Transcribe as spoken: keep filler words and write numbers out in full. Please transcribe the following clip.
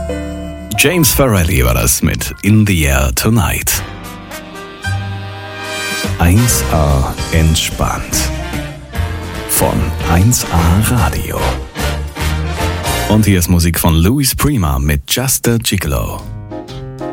James Farrelly war das mit In the Air Tonight. eins A entspannt. Von eins A Radio. Und hier ist Musik von Louis Prima mit Just a Gigolo.